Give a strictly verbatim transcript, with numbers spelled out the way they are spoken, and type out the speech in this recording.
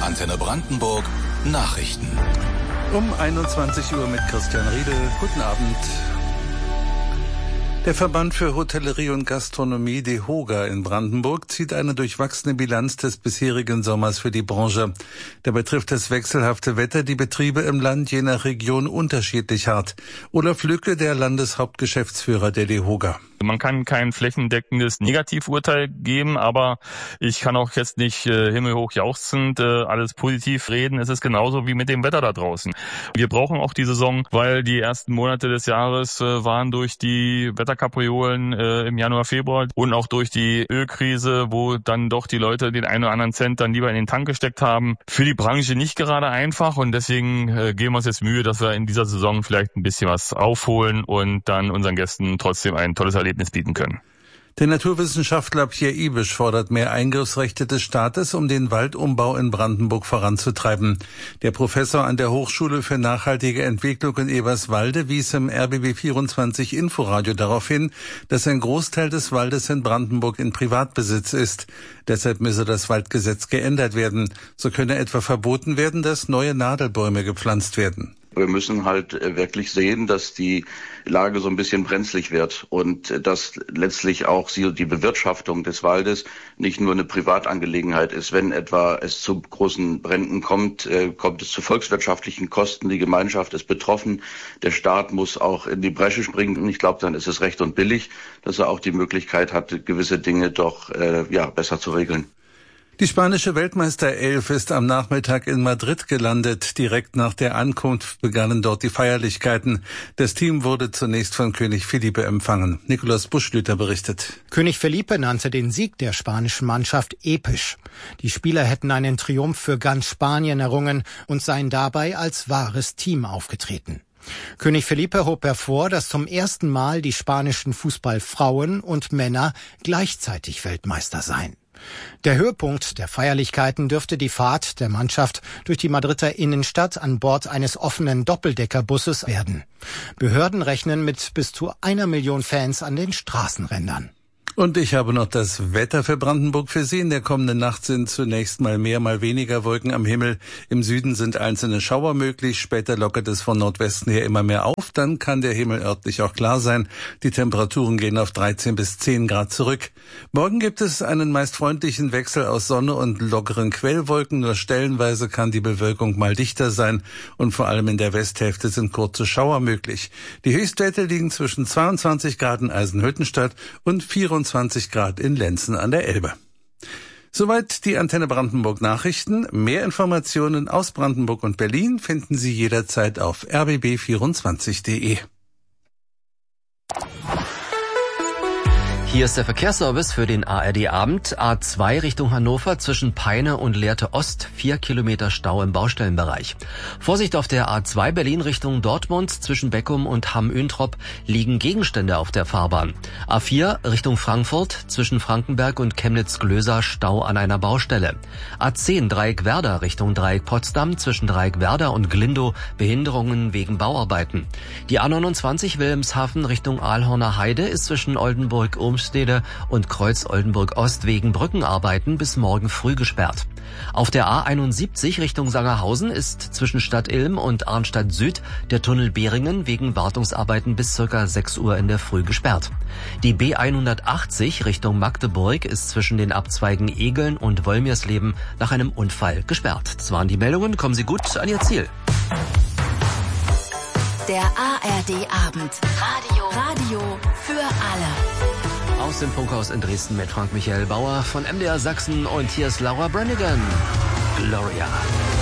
Antenne Brandenburg Nachrichten. Um einundzwanzig Uhr mit Christian Riedel. Guten Abend. Der Verband für Hotellerie und Gastronomie DEHOGA in Brandenburg zieht eine durchwachsene Bilanz des bisherigen Sommers für die Branche. Da betrifft das wechselhafte Wetter die Betriebe im Land je nach Region unterschiedlich hart. Olaf Lücke, der Landeshauptgeschäftsführer der DEHOGA. Man kann kein flächendeckendes Negativurteil geben, aber ich kann auch jetzt nicht äh, himmelhoch jauchzend äh, alles positiv reden. Es ist genauso wie mit dem Wetter da draußen. Wir brauchen auch die Saison, weil die ersten Monate des Jahres äh, waren durch die Wetterkapriolen äh, im Januar, Februar und auch durch die Ölkrise, wo dann doch die Leute den einen oder anderen Cent dann lieber in den Tank gesteckt haben, für die Branche nicht gerade einfach. Und deswegen äh, geben wir uns jetzt Mühe, dass wir in dieser Saison vielleicht ein bisschen was aufholen und dann unseren Gästen trotzdem ein tolles Erlebnis bieten können. Der Naturwissenschaftler Pierre Ibisch fordert mehr Eingriffsrechte des Staates, um den Waldumbau in Brandenburg voranzutreiben. Der Professor an der Hochschule für nachhaltige Entwicklung in Eberswalde wies im R B B vierundzwanzig Inforadio darauf hin, dass ein Großteil des Waldes in Brandenburg in Privatbesitz ist. Deshalb müsse das Waldgesetz geändert werden. So könne etwa verboten werden, dass neue Nadelbäume gepflanzt werden. Wir müssen halt wirklich sehen, dass die Lage so ein bisschen brenzlig wird und dass letztlich auch die Bewirtschaftung des Waldes nicht nur eine Privatangelegenheit ist. Wenn etwa es zu großen Bränden kommt, kommt es zu volkswirtschaftlichen Kosten. Die Gemeinschaft ist betroffen. Der Staat muss auch in die Bresche springen. Und ich glaube, dann ist es recht und billig, dass er auch die Möglichkeit hat, gewisse Dinge doch äh, ja besser zu regeln. Die spanische Weltmeisterelf ist am Nachmittag in Madrid gelandet. Direkt nach der Ankunft begannen dort die Feierlichkeiten. Das Team wurde zunächst von König Felipe empfangen. Nikolaus Buschlüter berichtet. König Felipe nannte den Sieg der spanischen Mannschaft episch. Die Spieler hätten einen Triumph für ganz Spanien errungen und seien dabei als wahres Team aufgetreten. König Felipe hob hervor, dass zum ersten Mal die spanischen Fußballfrauen und Männer gleichzeitig Weltmeister seien. Der Höhepunkt der Feierlichkeiten dürfte die Fahrt der Mannschaft durch die Madrider Innenstadt an Bord eines offenen Doppeldeckerbusses werden. Behörden rechnen mit bis zu einer Million Fans an den Straßenrändern. Und ich habe noch das Wetter für Brandenburg für Sie. In der kommenden Nacht sind zunächst mal mehr, mal weniger Wolken am Himmel. Im Süden sind einzelne Schauer möglich. Später lockert es von Nordwesten her immer mehr auf. Dann kann der Himmel örtlich auch klar sein. Die Temperaturen gehen auf dreizehn bis zehn Grad zurück. Morgen gibt es einen meist freundlichen Wechsel aus Sonne und lockeren Quellwolken. Nur stellenweise kann die Bewölkung mal dichter sein. Und vor allem in der Westhälfte sind kurze Schauer möglich. Die Höchstwerte liegen zwischen zweiundzwanzig Grad in Eisenhüttenstadt und vierundzwanzig Grad in Lenzen an der Elbe. Soweit die Antenne Brandenburg Nachrichten. Mehr Informationen aus Brandenburg und Berlin finden Sie jederzeit auf r b b vierundzwanzig punkt de. Hier ist der Verkehrsservice für den A R D-Abend. A zwei Richtung Hannover zwischen Peine und Lehrte Ost. Vier Kilometer Stau im Baustellenbereich. Vorsicht auf der A zwei Berlin Richtung Dortmund zwischen Beckum und Hamm-Üntrop liegen Gegenstände auf der Fahrbahn. A vier Richtung Frankfurt zwischen Frankenberg und Chemnitz-Glöser Stau an einer Baustelle. A zehn Dreieck Werder Richtung Dreieck Potsdam zwischen Dreieck Werder und Glindow Behinderungen wegen Bauarbeiten. Die A neunundzwanzig Wilhelmshaven Richtung Aalhorner Heide ist zwischen Oldenburg-Ulm und Kreuz Oldenburg Ost wegen Brückenarbeiten bis morgen früh gesperrt. Auf der A einundsiebzig Richtung Sangerhausen ist zwischen Stadt Ilm und Arnstadt Süd der Tunnel Behringen wegen Wartungsarbeiten bis circa sechs Uhr in der Früh gesperrt. Die B hundertachtzig Richtung Magdeburg ist zwischen den Abzweigen Egeln und Wolmirsleben nach einem Unfall gesperrt. Das waren die Meldungen. Kommen Sie gut an Ihr Ziel. Der A R D-Abend. Radio. Radio für alle. Aus dem Funkhaus in Dresden mit Frank Michael Bauer von M D R Sachsen und hier ist Laura Branigan. Gloria.